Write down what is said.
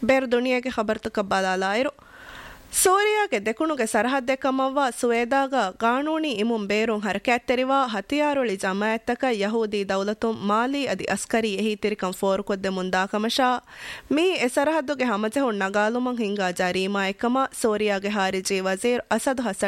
ಬೇರು ದುನಿಯಾಗೆ ಖಬರ್ತಕ ಬಲಾಲಾಯಿರು ಸೋರಿಯಾಗೆ ದೆಕುಣುಗೆ ಸರಹದ್ದೆಕಮವ್ವ ಸುವೇದಾಗ ಕಾನೂನಿ ಇಮುಂ ಬೇರುಂ ಹರಕ್ಯಾತ್ತೆರಿವಾ ಹತಿಯಾರುಳಿ ಜಮಾಯತ್ತಕ ಯಹೂದಿ ದೌಲತುಂ ಮಾಲಿ ಅದಿ Askari ಎಹಿ ತಿರಿಕಂ ಫೋರುಕೊದ್ದೆ ಮುಂದಾಕಮಶಾ me A ಸರಹದ್ದುಗೆ ಹಮಜೆಹುಂ ನಗಾಲುಮಂ ಹಿಂಗಾ ಜರೀಮಾ ಎಕ್ಕಮ ಸೋರಿಯಾಗೆ ಹಾರಿಜಿ ವಜೀರ್ ಅಸದ್ ಹಸನ್